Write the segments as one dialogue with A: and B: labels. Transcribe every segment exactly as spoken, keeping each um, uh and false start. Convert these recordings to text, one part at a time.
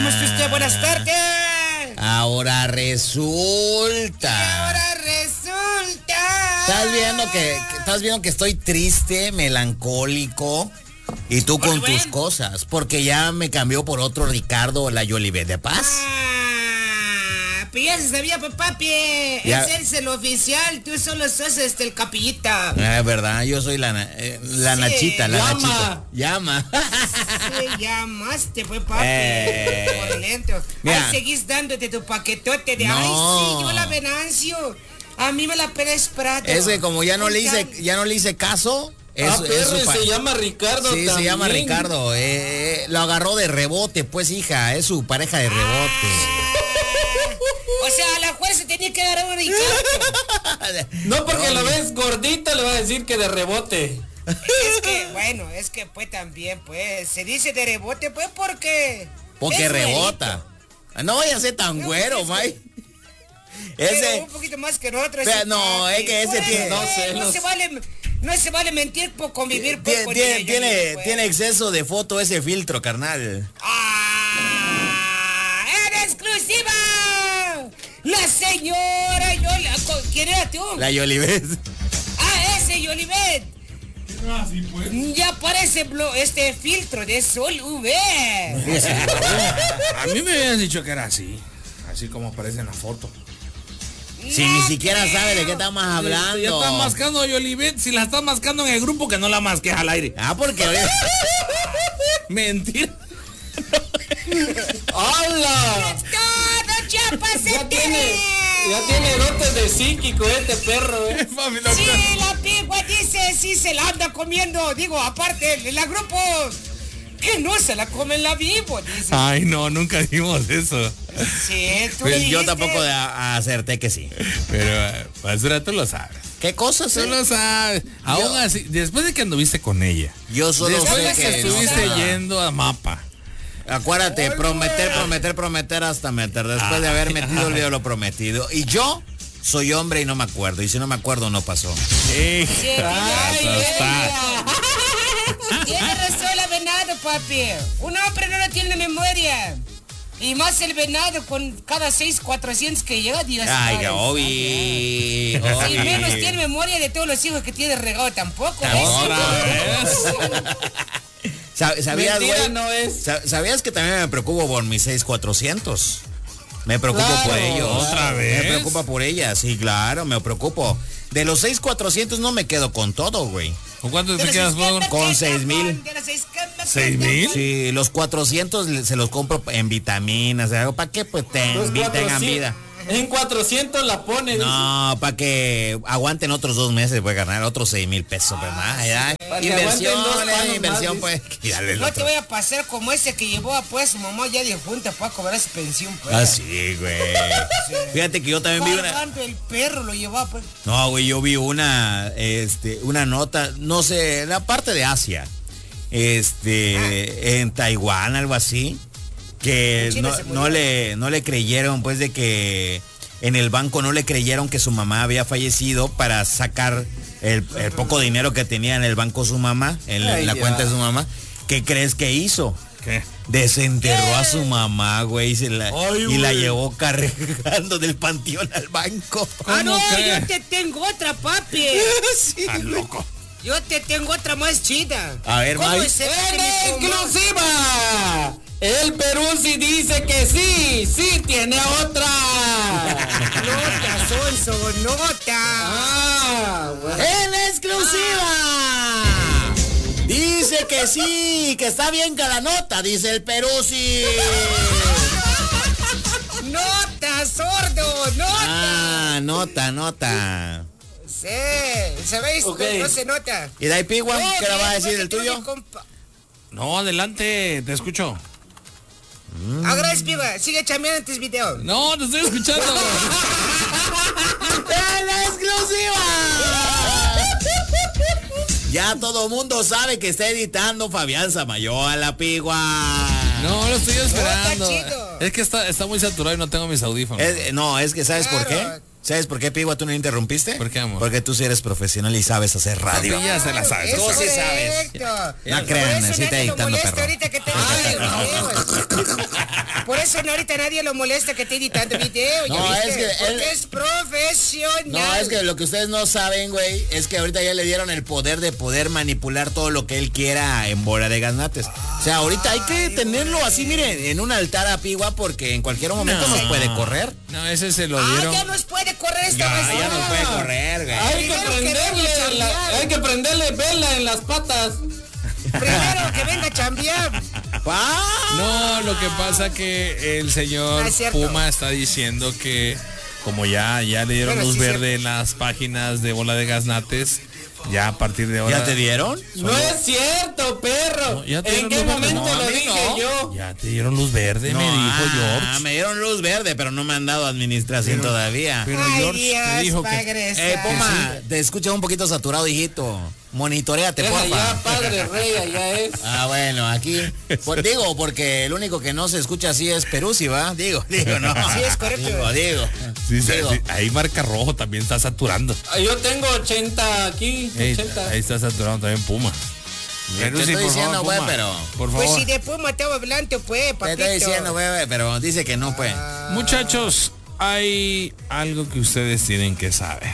A: ¿Cómo está usted? Buenas tardes.
B: Ahora resulta.
A: Ahora resulta.
B: Estás viendo que, que estás viendo que estoy triste, melancólico. Y tú con tus cosas, porque ya me cambió por otro Ricardo la Yolivet de Paz.
A: Ah, pues ya se sabía, pues, papi.
B: Ya.
A: Ese es el oficial, tú solo sos este, el capillita.
B: Ah, verdad, yo soy la, eh, la
A: Sí.
B: Nachita, la
C: Llama.
B: Nachita. Llama.
A: Sí, llamaste, pues, papi.
B: Eh.
A: Por lento.
B: Mira.
A: Ahí seguís dándote tu paquetote de,
B: No.
A: ay, sí, yo la Venancio. A mí me la Pérez Prado.
B: Es que como ya no le hice,
A: Oigan,
B: ya no le hice caso.
C: Ah,
B: Eso,
C: perro,
B: eso pa-
C: se llama Ricardo
B: Sí, se
C: también.
B: llama Ricardo. Eh, lo agarró de rebote, pues, hija. Es su pareja de rebote.
A: O sea, a la fuerza tenía que dar un Ricardo.
C: No, porque
B: No,
C: lo
B: mi-
C: ves gordito, le va a decir que de rebote.
A: Es que, bueno, es que pues también, pues, se dice de rebote, pues, porque...
B: Porque
A: es
B: rebota. No vaya a ser tan
A: No,
B: güero,
A: es que-
B: May.
A: Pero
B: Ese.
A: un poquito más que nosotros.
B: Pero
A: ese
B: no,
A: papi.
B: es que ese
A: Pues,
B: tiene-
C: no sé,
A: no
C: no
A: se
C: sé.
A: vale, no se vale mentir por convivir pues,
B: Tiene,
A: con
B: tiene,
A: ella,
B: tiene,
A: yo digo, pues.
B: tiene exceso de foto ese filtro, carnal.
A: ¡Ah! ¡En exclusiva! La señora Yola. ¿Quién era tú?
B: La Yolivet.
A: Ah, ese Yolivet.
D: Ah, sí, pues.
A: Ya parece blo- este filtro de Sol U V.
D: A mí me habían dicho que era así. Así como aparece en la foto.
B: Si ni siquiera sabe de qué estamos hablando.
D: Ya está mascando a Yolivet. Si la está mascando en el grupo, que no la masques al aire.
B: Ah, porque
D: Mentira.
C: ¡Hala!
A: Todo Chiapas se
C: Ya tiene,
A: tiene.
C: ya tiene dotes de psíquico este perro, eh.
A: Sí, la pigua dice, sí se la anda comiendo. Digo, aparte, la grupo que no se la come en la vivo, dice.
D: Ay, no, nunca dijimos eso.
A: Sí, tú
B: Pues
A: le
B: yo
A: dijiste.
B: tampoco a- a- acerté que sí.
D: Pero, eh, basura, tú lo sabes.
B: ¿Qué cosas?
D: Tú
B: eh?
D: lo sabes. Aún así, después de que anduviste con ella.
B: Yo solo
D: Después
B: sé
D: de
B: que,
D: que estuviste
B: no,
D: yendo a Mapa.
B: Acuérdate, prometer, prometer, prometer hasta meter. Después de haber metido el lo prometido. Y yo soy hombre y no me acuerdo. Y si no me acuerdo, no pasó.
A: Sí,
D: Hija,
A: tiene-
D: eso está.
A: Tiene razón la venado, papi. Un hombre no lo tiene memoria. Y más el venado con cada seis cuatrocientos que llega, Dios
B: Ay,
A: sabe.
B: Obi.
A: Y
B: Obi.
A: menos tiene memoria de todos los hijos que tiene regado tampoco. ¿eh?
D: Ahora
B: Sab- ¿Sabías,
C: Mentira
B: güey?
C: no es.
B: Sa- ¿Sabías que también me preocupo por mis seis cuatrocientos? Me preocupo
C: Claro.
B: por ellos.
D: ¿Otra vez?
B: Me preocupa por ellas, sí, claro, me preocupo. De los seis cuatrocientos no me quedo con todo, güey.
D: ¿Con cuánto
A: De
D: te
A: los
D: quedas
A: seis que me
B: con
A: quedan,
B: seis mil.
A: de los seis que me
D: ¿Seis
A: quedan.
D: mil?
B: Sí, los cuatrocientos le- se los compro en vitaminas. ¿Para qué? Pues ten-
C: Los
B: tengan
C: cuatrocientos
B: vida.
C: En cuatrocientos la pone.
B: No, para que aguanten otros dos meses, puede ganar otros seis mil pesos, ¿verdad? Ya.
C: Para que
B: Inversión,
C: aguanten dos
B: eh,
C: palos
B: inversión,
C: más,
B: pues. Y dale el
A: No te
B: otro.
A: voy a pasar como ese que llevó a pues su mamá ya de junta para cobrar su pensión, pues.
B: Ah, sí, güey. Fíjate que yo también vi una.
A: Pagando el perro lo llevó, pues.
B: No, güey, yo vi una, este, una nota, no sé, la parte de Asia, este, en Taiwán, algo así, que
A: En China
B: no,
A: se murió.
B: no le, no le creyeron, pues, de que en el banco no le creyeron que su mamá había fallecido para sacar el, el poco dinero que tenía en el banco su mamá, en la,
C: Ay,
B: la
C: ya.
B: cuenta de su mamá. ¿Qué crees que hizo?
D: ¿Qué?
B: Desenterró a su mamá, güey, y, se la,
D: Ay,
B: y la
D: güey.
B: llevó cargando del panteón al banco.
A: Ah, no,
D: crees?
A: yo te tengo otra, papi.
D: Estás loco.
A: Yo te tengo otra más chida.
B: A ver,
A: ¿Cómo
B: Mike.
A: es eso que
C: ¡En
A: mi mamá-
C: exclusiva! El Perú sí dice que sí, sí tiene otra.
A: Nota, Sonso, nota.
C: Ah, bueno.
B: ¡En exclusiva! Dice que sí, que está bien que la nota, dice el Perú, sí.
A: Nota, sordo, nota.
B: Ah, nota, nota.
A: Sí, ¿sabéis?
C: Ok.
A: No, no se nota.
B: ¿Y Dai Pigua?
A: No,
B: ¿Qué le va a
A: que-
B: decir
A: que
B: el
A: tiene
B: tuyo?
A: mi compa-
D: No, adelante, te escucho.
A: Ah, gracias, piba. Sigue chambeando en tus videos.
D: No, te estoy escuchando.
B: ¡En exclusiva! Ya todo mundo sabe que está editando Fabián Samayoa, la Pigua.
D: No, lo estoy esperando.
A: No, está chido.
D: Es que está, está muy saturado y no tengo mis audífonos.
B: Es- no, es que ¿sabes por qué?
A: Claro.
B: ¿Sabes por qué, Pigua, tú no interrumpiste?
D: ¿Por qué, amor?
B: Porque tú sí eres profesional y sabes hacer radio.
D: Papi, ya se la sabes.
A: Es
B: Tú sí sabes.
A: correcto.
B: No crean,
A: Por eso
B: sí está
A: nadie lo
B: editando,
A: molesta
B: perro.
A: ahorita que te- Ay, Dios. Por eso no, ahorita nadie lo molesta que esté editando video. ¿Ya
B: No,
A: viste?
B: es que
A: Porque
B: él-
A: es profesional.
B: No, es que lo que ustedes no saben, güey, es que ahorita ya le dieron el poder de poder manipular todo lo que él quiera en bola de gaznates. O sea, ahorita hay que tenerlo así, miren, en un altar a Pigua porque en cualquier momento
D: No.
B: nos puede correr.
D: No, ese se lo
A: Ah,
D: dieron.
A: ya nos puede correr esta
B: Ya,
A: vez.
B: ya nos puede correr, güey.
C: Hay que
A: Primero que
C: prenderle,
A: venga a
C: la-
A: chambear.
C: hay que prenderle vela en las patas.
A: Primero que venga a chambear.
B: ¡Ah!
D: No, lo que pasa que el señor
A: Ah, es cierto.
D: Puma está diciendo que como ya, ya le dieron
A: Bueno,
D: luz
A: sí,
D: verde en las páginas de bola de gaznates, ya a partir de ahora.
B: ¿Ya te dieron?
C: No es cierto, perro.
D: No, ya te
C: ¿En
D: dieron
C: qué
D: luz verde.
C: momento
B: No, a
C: lo
B: mí
C: dije
B: no.
C: yo?
D: Ya te dieron luz verde,
B: No,
D: me dijo
B: ah,
D: George.
B: me dieron luz verde, pero no me han dado administración todavía.
D: Pero
A: Ay,
D: George
A: Dios,
D: te dijo
A: va a
D: que.
A: egresar.
B: Eh, Puma, te escucha un poquito saturado, hijito. Monitoreate,
C: Deja ya,
B: porfa.
C: padre rey, allá es.
B: Ah, bueno, aquí. Pues digo, porque el único que no se escucha así es Peruzzi, ¿va? Digo, digo, no.
A: Sí, es correcto.
B: Digo, digo.
D: Sí, sí,
B: Digo.
D: sí, ahí marca rojo, también está saturando.
C: Ah, Yo tengo ochenta aquí,
D: Ey,
C: ochenta.
D: ahí está saturando también Puma.
B: Te estoy
D: sí, por
B: diciendo,
D: favor,
B: güey,
D: Puma,
B: pero-
D: Por
A: Pues
D: favor.
A: si de Puma estaba hablando, pues,
B: Te
A: papito.
B: estoy diciendo, güey, pero dice que no, pues.
D: Muchachos, hay algo que ustedes tienen que saber.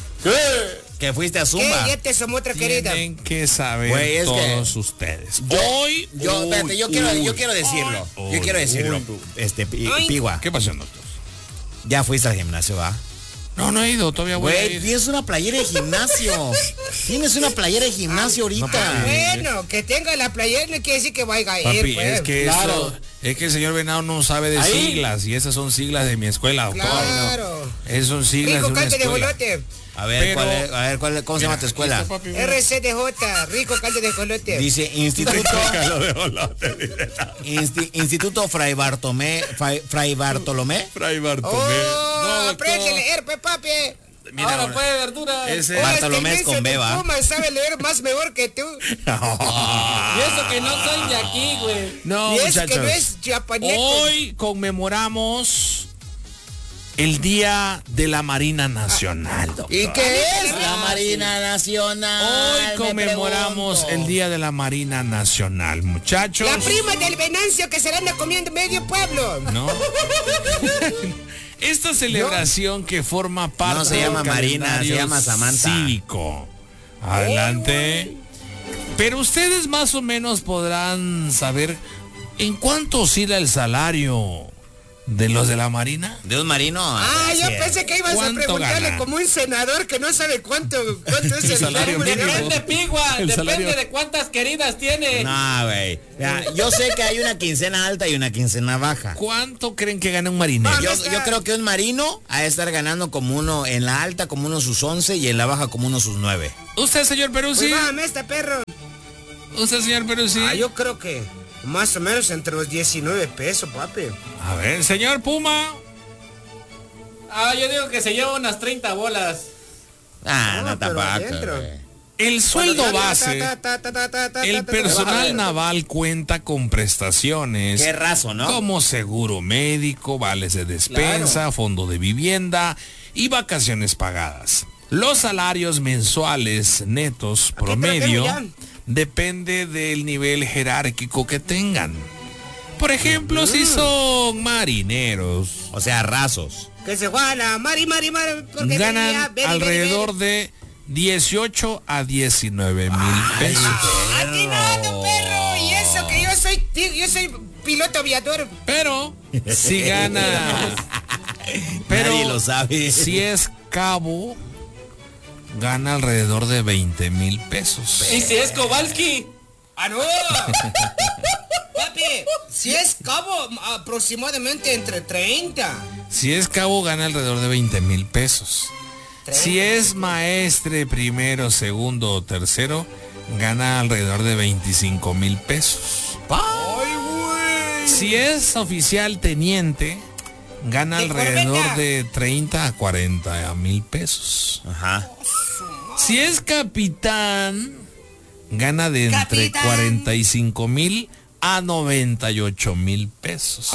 B: Que fuiste a
A: ¿Qué?
B: Zumba.
A: Ya te somos otra querida.
D: Tienen que saber
B: Güey, es que-
D: todos ustedes.
B: Yo-
D: hoy,
B: Yo,
D: uy,
B: espérate, yo quiero,
D: uy,
B: yo quiero decirlo.
D: uy,
B: Yo quiero decirlo.
D: uy.
B: Este, Pi-
A: Ay.
B: Pigua.
D: ¿Qué pasó, doctor?
B: Ya fuiste al gimnasio, ¿va?
D: No, no he ido, todavía voy a
B: Güey,
D: ir.
B: tienes una playera de gimnasio. Tienes una playera de gimnasio ahorita.
A: Bueno, que tenga la playera no quiere decir que vaya a ir,
D: Papi,
A: pues.
D: es que
C: Claro.
D: eso, es que el señor Venado no sabe de
C: Ahí.
D: siglas y esas son siglas de mi escuela, doctor.
A: Claro.
D: Esas son siglas
A: Rico
D: de una
A: caldo de
D: escuela.
A: jolote.
B: A ver,
D: Pero-
B: ¿cuál es- a ver ¿cuál, ¿cómo se llama tu escuela?
D: Listo, papi, mira.
A: R C D J, rico caldo de jolote.
B: Dice Instituto
D: Caldo de jolote, dice.
B: Insti- Instituto Fray Bartolomé Fray, Fray Bartolomé
D: Fray Bartolomé.
A: Oh,
D: No, doctor.
A: aprende a leer, pues, papi.
D: Mira,
C: Ahora
D: ahora-
C: puede verdura.
D: Ese-
A: Oh,
B: Bartolomé
A: este
B: es con
A: imbécil de
B: beba.
A: Puma sabe leer más mejor que tú.
C: Y eso que no soy de aquí, güey.
D: No,
A: y es
D: muchachos.
A: que no es japonés.
D: Hoy conmemoramos el Día de la Marina Nacional, doctor.
B: ¿Y qué es la Marina Nacional?
D: Hoy
B: Me
D: conmemoramos
B: pregunto.
D: el Día de la Marina Nacional, muchachos.
A: La prima del Venancio que se la anda comiendo medio pueblo.
D: ¿No? Esta celebración que forma parte
B: No se llama
D: del
B: Marina, se
D: calendario
B: llama Samantha.
D: cívico. Adelante. Pero ustedes más o menos podrán saber en cuánto oscila el salario de los de la Marina.
B: ¿De un marino?
A: Ah, yo
B: Sí.
A: pensé que ibas a
D: ¿Cuánto
A: preguntarle
D: gana?
A: como un senador que no sabe cuánto, cuánto es
D: El
A: el
D: salario
A: nombre, ¿no?
D: mínimo.
C: Depende, pigua.
D: El
C: Depende
D: salario-
C: de cuántas queridas tiene.
B: No, güey. Ya, yo sé que hay una quincena alta y una quincena baja.
D: ¿Cuánto creen que gana un marinero?
B: Yo, yo creo que un marino ha de estar ganando como uno en la alta como uno sus once y en la baja como uno sus nueve.
D: ¿Usted, señor Peruzzi?
A: Pues bájame esta, perro.
D: ¿Usted, señor Peruzzi?
A: Ah, yo creo que más o menos entre los diecinueve pesos, papi.
D: A ver, señor Puma.
C: Ah, yo digo que se lleva unas treinta bolas.
B: Ah,
A: No,
B: no,
A: pero
B: tampoco.
A: adentro.
B: güey.
D: El sueldo
A: Cuando-
D: base,
A: ta, ta, ta, ta, ta, ta, ta,
D: el
A: ta, ta,
D: personal
A: ta.
D: naval cuenta con prestaciones
B: Qué raso, ¿no?
D: como seguro médico, vales de despensa, fondo de vivienda y vacaciones pagadas. Los salarios mensuales netos promedio
A: ya.
D: depende del nivel jerárquico que tengan. Por ejemplo, si son marineros,
B: O sea, rasos.
A: Que se juega mari, mari, mari. porque venía,
D: ganan
A: veri,
D: alrededor
A: veri,
D: de dieciocho a diecinueve mil pesos.
A: veri. Atinado, perro. Y eso que yo soy, yo soy piloto aviador.
D: Pero si gana, pero
B: Nadie lo sabe.
D: si es cabo, gana alrededor de veinte mil pesos.
C: Y si es Kowalski.
A: ¡Ah, no! Papi, si es cabo, aproximadamente entre treinta.
D: Si es cabo, gana alrededor de veinte mil pesos. Si es maestre primero, segundo o tercero, gana alrededor de veinticinco mil pesos.
A: ¡Ay, güey!
D: Si es oficial teniente, gana
A: ¿De
D: alrededor
A: corbeta?
D: de treinta a cuarenta mil pesos.
B: Ajá.
D: Si es capitán, gana de entre
A: Capitán.
D: cuarenta y cinco mil a noventa y ocho mil pesos.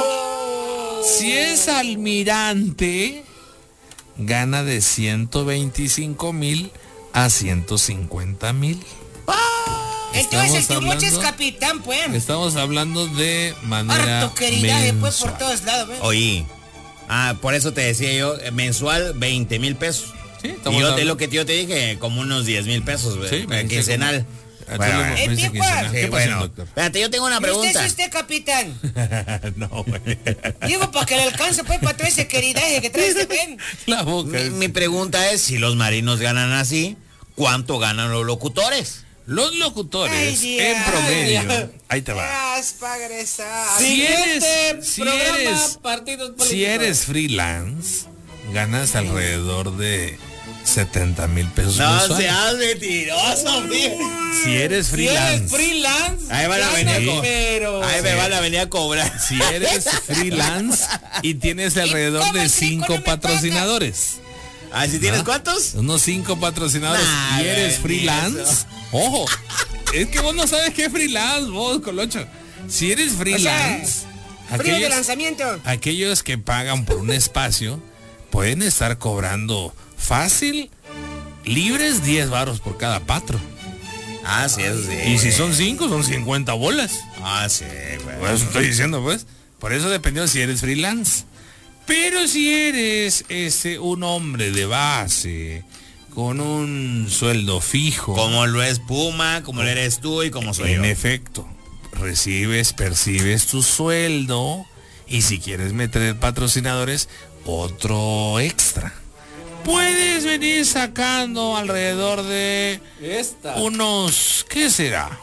D: Si es almirante, gana de ciento veinticinco mil a ciento cincuenta mil.
A: Entonces el
D: Estamos
A: Timoche es
D: hablando-
A: capitán, pues.
D: Estamos hablando de manera
A: Harto queridaje, pues, por
D: mensual.
A: todos lados, pues.
B: Oye, ah, por eso te decía yo, eh, mensual veinte mil pesos.
D: Sí,
B: Y
D: estamos
B: yo te
D: hablando-
B: lo que yo te dije, como unos diez mil pesos, güey.
D: Sí, me
B: eh,
D: dice
B: quincenal.
D: Ah, tú
B: Bueno,
D: le-
B: bueno.
D: me dice
A: Eh,
D: quincenal.
A: Picual.
B: Sí,
D: ¿Qué pasó,
B: bueno.
D: doctor?
B: Espérate, yo tengo una
A: ¿Y usted
B: pregunta.
A: es usted capitán?
D: No, güey.
A: Digo, para que le alcance, pues, para todo ese queridaje que trae este pen.
D: La boca.
B: Mi, mi pregunta es, si los marinos ganan así, ¿cuánto ganan los locutores?
D: Los locutores,
A: Ay, Dios.
D: en promedio,
C: Ay,
D: ahí te va.
A: Raspa, egresar.
D: Si
C: Siguiente
D: eres- si
C: programa,
D: eres-
C: partidos políticos.
D: Si eres freelance, ganas alrededor de setenta mil pesos
B: No
D: mensuales.
B: seas mentiroso, tío.
D: Si eres
C: Si eres
D: freelance,
C: freelance,
B: Ahí van a
C: gana,
B: venir con-
C: pero...
B: Ahí me van a venir a cobrar.
D: si eres freelance y tienes alrededor
A: cómo
D: de
A: el crico
D: cinco
A: no me
D: patrocinadores.
B: Ah, ¿si tienes
D: ¿Ah?
B: cuántos?
D: Unos cinco patrocinadores.
B: Nah,
D: y eres
B: ni
D: freelance.
B: eso.
D: Ojo, es que vos no sabes qué es freelance, vos, Colocho. Si eres freelance,
A: Frío de
D: aquellos,
A: lanzamiento.
D: aquellos que pagan por un espacio pueden estar cobrando fácil, libres diez varos por cada patro.
B: Ah, sí, eso sí.
D: Y si son cinco, son cincuenta bolas.
B: Ah, sí, güey.
D: Por eso estoy diciendo, pues. Por eso dependió si eres freelance. Pero si eres este, un hombre de base, con un sueldo fijo,
B: Como lo es Puma, como lo eres tú y como soy
D: en
B: yo.
D: efecto, recibes, percibes tu sueldo y si quieres meter patrocinadores, otro extra. Puedes venir sacando alrededor de
C: Esta.
D: unos, ¿qué será?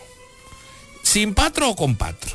D: ¿Sin patro o con patro?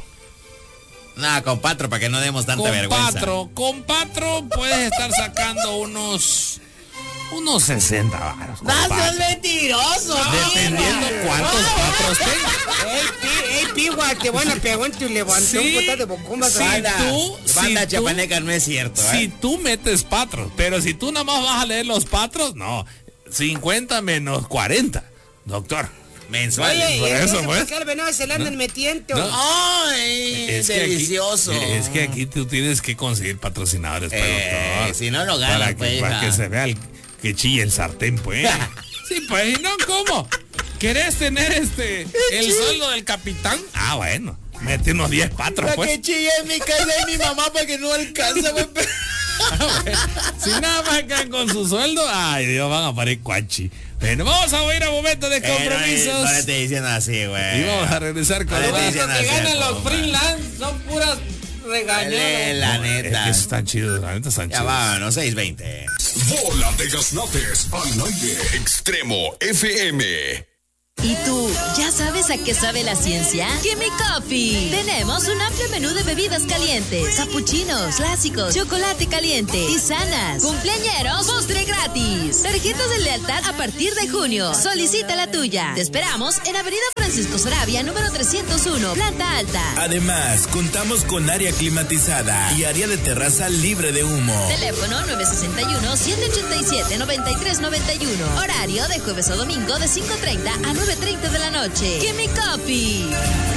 B: Nah, con Patro, para que no demos tanta
D: Con
B: vergüenza.
D: patro, con patro puedes estar sacando unos unos sesenta varos. con
B: ¡No seas
D: patro.
B: mentiroso!
D: Dependiendo cuántos patros tengas.
A: Ey, pi, ey, pigua, te van a pegar en tu levantón,
D: Sí,
A: puta de bocumbas.
D: sí.
A: ¿verdad?
B: Banda,
D: tú-
B: banda
D: si tú-
B: chapaneca no es cierto, ¿eh?
D: Si tú metes patros, pero si tú nada más vas a leer los patros, no. cincuenta menos cuarenta, doctor.
B: Mensuales.
A: Oye,
D: por
A: ¿y
D: eso,
A: entonces
D: pues.
A: por qué al venado se le andan metiendo?
D: No.
B: ¡Ay!
D: Es que aquí-
B: delicioso.
D: es que aquí tú tienes que conseguir patrocinadores, pues,
B: Eh,
D: doctor.
B: si no lo ganas,
D: para que,
B: pues,
D: para
B: hija.
D: que se vea el, que chille el sartén, pues. Sí, pues, y no, ¿cómo? ¿Querés tener este el sueldo del capitán? Ah, bueno, mete unos diez patros,
B: La
D: pues.
B: que chilla en mi casa de mi mamá para que no alcanza, güey.
D: Si nada más quedan con su sueldo, ay Dios, van a parir cuachi. Bueno, vamos a ir a momentos de
B: Eh, no, le-
D: compromisos.
B: no le estoy diciendo así, güey.
D: Y vamos a regresar con
B: No le
D: más.
B: estoy
C: Lo
B: diciendo
C: que
B: así,
C: ganan los
B: compa.
C: freelance son puras
B: Dale,
C: regañadas.
B: la
D: Es
B: neta.
D: que eso están chidos, la neta están
B: Ya
D: chidos.
B: va, no, seis veinte.
E: Bola de gaznates al aire. Extremo F M.
F: ¿Y tú, ya sabes a qué sabe la ciencia? Gimme Coffee. Tenemos un amplio menú de bebidas calientes, capuchinos, clásicos, chocolate caliente, tisanas, cumpleañeros, postre gratis. Tarjetas de lealtad a partir de junio. Solicita la tuya. Te esperamos en Avenida Francisco Sarabia, número trescientos uno, planta alta.
G: Además, contamos con área climatizada y área de terraza libre de humo.
F: Teléfono nueve seis uno, siete ocho siete, nueve tres nueve uno. Horario de jueves o domingo de cinco treinta a nueve treinta de la noche. Gimme Coffee.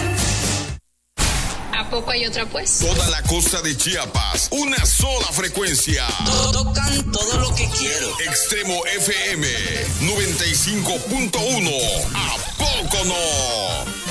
H: ¿A poco hay otra pues?
E: Toda la costa de Chiapas. Una sola frecuencia.
G: Tocan todo lo que quiero.
E: Extremo F M noventa y cinco punto uno. ¿A poco no?